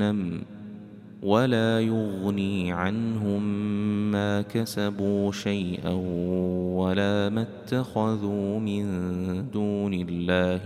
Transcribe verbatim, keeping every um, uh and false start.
جهنم ولا يغني عنهم ما كسبوا شيئا ولا ما اتخذوا من دون الله